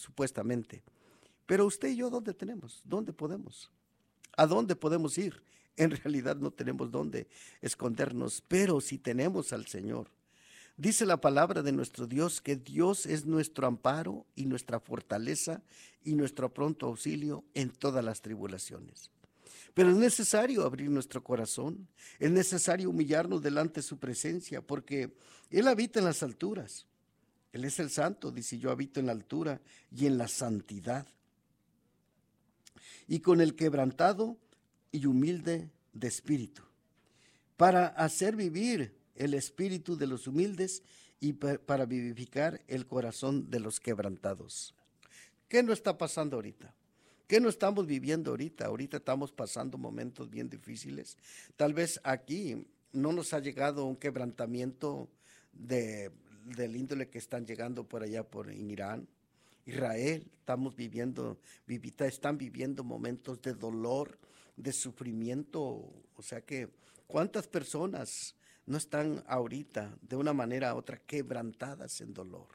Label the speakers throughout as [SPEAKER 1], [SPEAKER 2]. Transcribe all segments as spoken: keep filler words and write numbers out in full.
[SPEAKER 1] supuestamente. Pero usted y yo, ¿dónde tenemos? ¿Dónde podemos? ¿A dónde podemos ir? En realidad no tenemos dónde escondernos, pero si tenemos al Señor. Dice la palabra de nuestro Dios que Dios es nuestro amparo y nuestra fortaleza y nuestro pronto auxilio en todas las tribulaciones. Pero es necesario abrir nuestro corazón, es necesario humillarnos delante de su presencia, porque Él habita en las alturas. Él es el santo, dice: yo habito en la altura y en la santidad. Y con el quebrantado y humilde de espíritu, para hacer vivir el espíritu de los humildes y para vivificar el corazón de los quebrantados. ¿Qué no está pasando ahorita? ¿Qué no estamos viviendo ahorita? Ahorita estamos pasando momentos bien difíciles. Tal vez aquí no nos ha llegado un quebrantamiento de, del índole que están llegando por allá por Irán, Israel. Estamos viviendo, vivita, están viviendo momentos de dolor, de sufrimiento. O sea que, ¿cuántas personas no están ahorita de una manera u otra quebrantadas en dolor?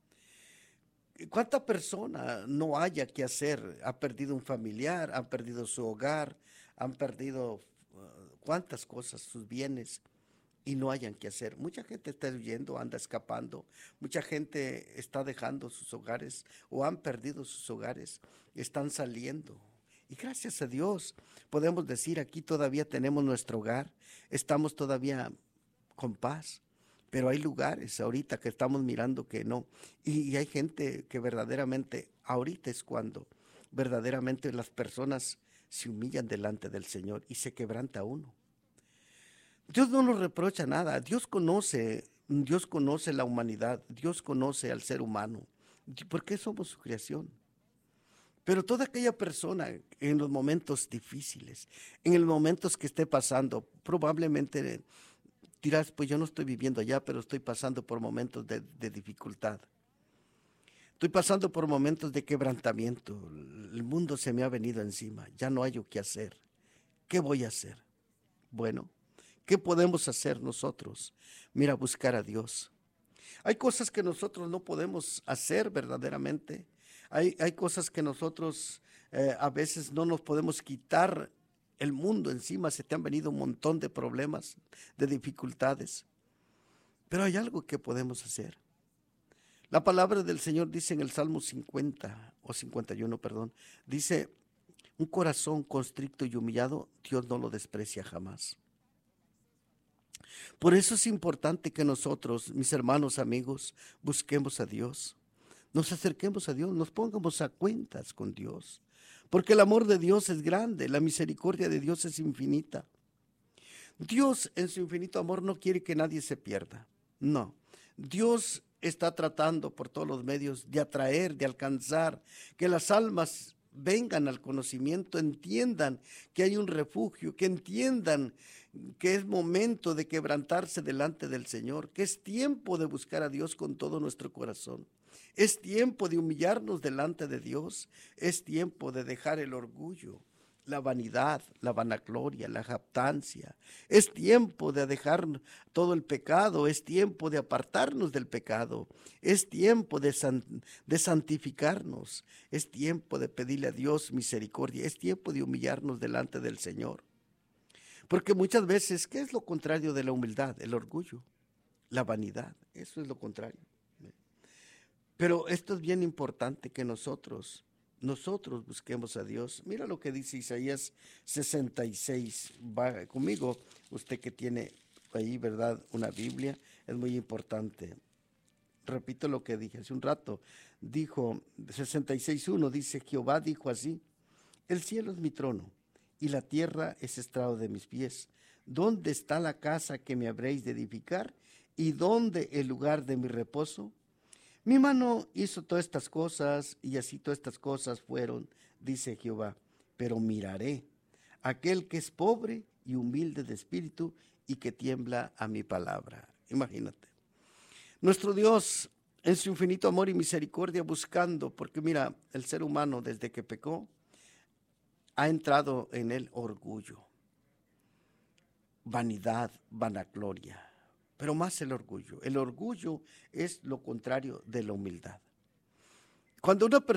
[SPEAKER 1] ¿Cuánta persona no haya que hacer? Ha perdido un familiar, han perdido su hogar, han perdido uh, cuántas cosas, sus bienes, y no hayan que hacer. Mucha gente está huyendo, anda escapando, mucha gente está dejando sus hogares o han perdido sus hogares, están saliendo. Y gracias a Dios podemos decir, aquí todavía tenemos nuestro hogar, estamos todavía con paz. Pero hay lugares ahorita que estamos mirando que no. Y, y hay gente que verdaderamente, ahorita es cuando verdaderamente las personas se humillan delante del Señor y se quebranta uno. Dios no nos reprocha nada. Dios conoce, Dios conoce la humanidad. Dios conoce al ser humano. Porque somos su creación. Pero toda aquella persona en los momentos difíciles, en los momentos que esté pasando, probablemente dirás: pues yo no estoy viviendo allá, pero estoy pasando por momentos de, de dificultad. Estoy pasando por momentos de quebrantamiento. El mundo se me ha venido encima. Ya no hay yo qué hacer. ¿Qué voy a hacer? Bueno, ¿qué podemos hacer nosotros? Mira, buscar a Dios. Hay cosas que nosotros no podemos hacer verdaderamente. Hay, hay cosas que nosotros eh, a veces no nos podemos quitar el mundo encima. Se te han venido un montón de problemas, de dificultades. Pero hay algo que podemos hacer. La palabra del Señor dice en el Salmo cincuenta, o cincuenta y uno, perdón, dice: un corazón constricto y humillado, Dios no lo desprecia jamás. Por eso es importante que nosotros, mis hermanos, amigos, busquemos a Dios, nos acerquemos a Dios, nos pongamos a cuentas con Dios, porque el amor de Dios es grande, la misericordia de Dios es infinita. Dios en su infinito amor no quiere que nadie se pierda, no. Dios está tratando por todos los medios de atraer, de alcanzar, que las almas vengan al conocimiento, entiendan que hay un refugio, que entiendan que es momento de quebrantarse delante del Señor, que es tiempo de buscar a Dios con todo nuestro corazón. Es tiempo de humillarnos delante de Dios, es tiempo de dejar el orgullo, la vanidad, la vanagloria, la jactancia. Es tiempo de dejar todo el pecado, es tiempo de apartarnos del pecado, es tiempo de, san, de santificarnos, es tiempo de pedirle a Dios misericordia, es tiempo de humillarnos delante del Señor. Porque muchas veces, ¿qué es lo contrario de la humildad? El orgullo, la vanidad, eso es lo contrario. Pero esto es bien importante que nosotros, nosotros busquemos a Dios. Mira lo que dice Isaías sesenta y seis, va conmigo, usted que tiene ahí, ¿verdad?, una Biblia, es muy importante. Repito lo que dije hace un rato, dijo sesenta y seis uno, dice: Jehová dijo así: el cielo es mi trono y la tierra es estrado de mis pies. ¿Dónde está la casa que me habréis de edificar? ¿Y dónde el lugar de mi reposo? Mi mano hizo todas estas cosas, y así todas estas cosas fueron, dice Jehová. Pero miraré a aquel que es pobre y humilde de espíritu y que tiembla a mi palabra. Imagínate. Nuestro Dios, en su infinito amor y misericordia, buscando, porque mira, el ser humano desde que pecó, ha entrado en él orgullo, vanidad, vanagloria. Pero más el orgullo. El orgullo es lo contrario de la humildad. Cuando una persona